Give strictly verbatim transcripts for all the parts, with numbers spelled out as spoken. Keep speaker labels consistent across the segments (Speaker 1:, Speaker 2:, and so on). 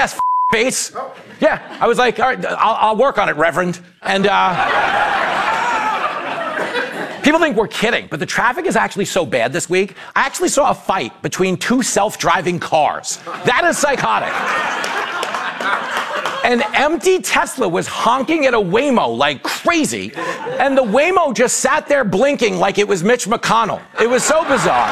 Speaker 1: ass face. Yeah, I was like, all right, I'll, I'll work on it, Reverend. And uh, people think we're kidding, but the traffic is actually so bad this week. I actually saw a fight between two self-driving cars. That is psychotic. An empty Tesla was honking at a Waymo like crazy, and the Waymo just sat there blinking like it was Mitch McConnell. It was so bizarre.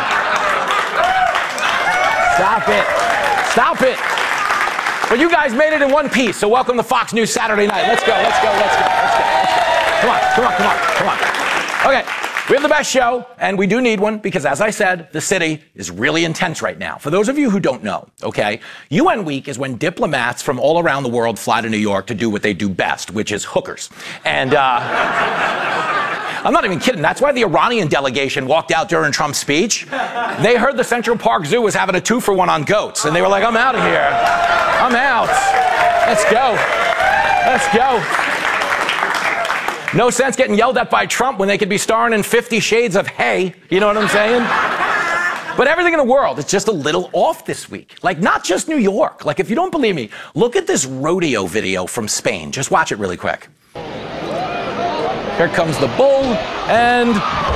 Speaker 1: Stop it. Stop it. But you guys made it in one piece, so welcome to Fox News Saturday Night. Let's go, let's go, let's go, let's go, let's go. Come on, come on, come on, come on. Okay. We have the best show, and we do need one because, as I said, the city is really intense right now. For those of you who don't know, okay, U N Week is when diplomats from all around the world fly to New York to do what they do best, which is hookers. And uh, I'm not even kidding. That's why the Iranian delegation walked out during Trump's speech. They heard the Central Park Zoo was having a two-for-one on goats, and they were like, I'm out of here. I'm out. Let's go. Let's go. No sense getting yelled at by Trump when they could be starring in Fifty Shades of Hay. You know what I'm saying? But everything in the world is just a little off this week. Like, not just New York. Like, if you don't believe me, look at this rodeo video from Spain. Just watch it really quick. Here comes the bull, and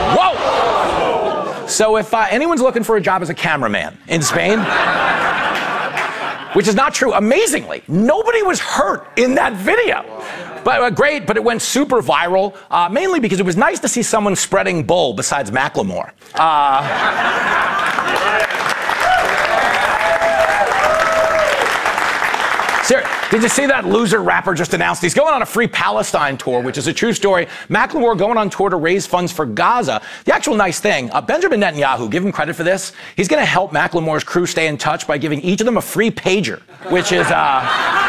Speaker 1: whoa! So if uh, anyone's looking for a job as a cameraman in Spain, which is not true, amazingly, nobody was hurt in that video. But uh, great, but it went super viral, uh, mainly because it was nice to see someone spreading bull besides Macklemore. Uh, Sir, did you see that loser rapper just announced he's going on a Free Palestine tour, which is a true story. Macklemore going on tour to raise funds for Gaza. The actual nice thing, uh, Benjamin Netanyahu, give him credit for this. He's going to help Macklemore's crew stay in touch by giving each of them a free pager, which is... Uh,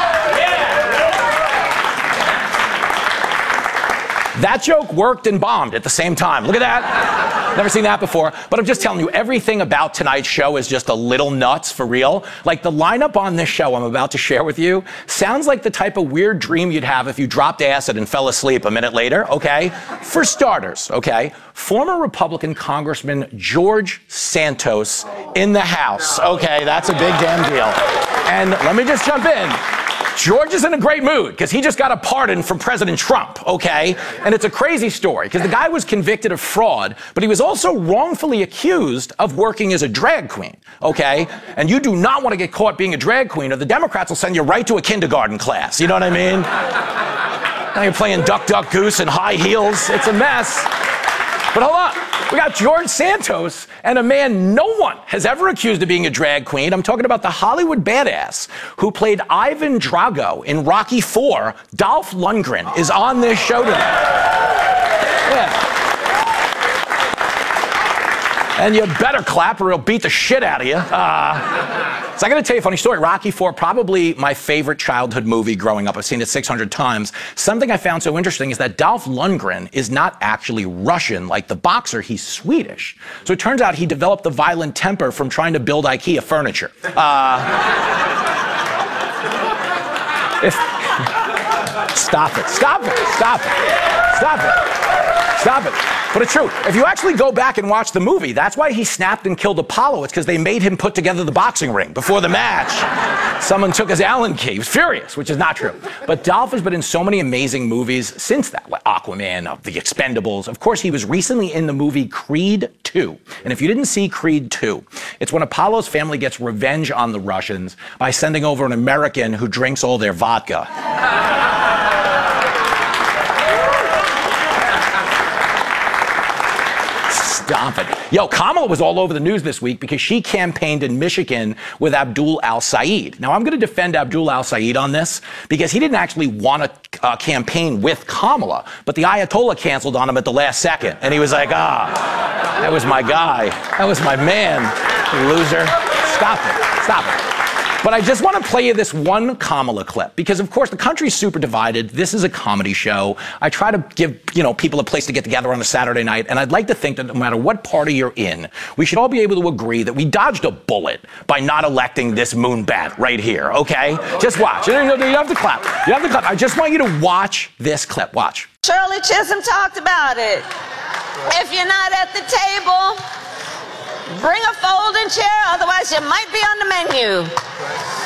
Speaker 1: That joke worked and bombed at the same time. Look at that. Never seen that before. But I'm just telling you, everything about tonight's show is just a little nuts, for real. Like, the lineup on this show I'm about to share with you sounds like the type of weird dream you'd have if you dropped acid and fell asleep a minute later, okay? For starters, okay, former Republican Congressman George Santos in the House. Okay, that's a big damn deal. And let me just jump in. George is in a great mood because he just got a pardon from President Trump, okay? And it's a crazy story because the guy was convicted of fraud, but he was also wrongfully accused of working as a drag queen, okay? And you do not want to get caught being a drag queen or the Democrats will send you right to a kindergarten class, you know what I mean? Now you're playing Duck, Duck, Goose in high heels. It's a mess. But hold on. We got George Santos and a man no one has ever accused of being a drag queen. I'm talking about the Hollywood badass who played Ivan Drago in Rocky four. Dolph Lundgren is on this show tonight. Yeah. And you better clap or he'll beat the shit out of you. Uh, so I gotta tell you a funny story. Rocky four, probably my favorite childhood movie growing up. I've seen it six hundred times. Something I found so interesting is that Dolph Lundgren is not actually Russian like the boxer, he's Swedish. So it turns out he developed the violent temper from trying to build IKEA furniture. Uh, if, stop it, stop it, stop it, stop it, stop it. But it's true. If you actually go back and watch the movie, that's why he snapped and killed Apollo. It's because they made him put together the boxing ring before the match. Someone took his Allen key. He was furious, which is not true. But Dolph has been in so many amazing movies since that, like Aquaman, uh, The Expendables. Of course, he was recently in the movie Creed two. And if you didn't see Creed two, it's when Apollo's family gets revenge on the Russians by sending over an American who drinks all their vodka. Stop it. Yo, Kamala was all over the news this week because she campaigned in Michigan with Abdul al-Sayed. Now, I'm going to defend Abdul al-Sayed on this because he didn't actually want to uh, campaign with Kamala, but the Ayatollah canceled on him at the last second. And he was like, ah, that was my guy. That was my man, loser. Stop it. Stop it. But I just want to play you this one Kamala clip because, of course, the country's super divided. This is a comedy show. I try to give, you know, people a place to get together on a Saturday night, and I'd like to think that no matter what party you're in, we should all be able to agree that we dodged a bullet by not electing this moonbat right here, okay? Just watch. You don't have to clap. You don't have to clap. I just want you to watch this clip. Watch.
Speaker 2: Shirley Chisholm talked about it. If you're not at the table, bring a folding chair, otherwise you might be on the menu.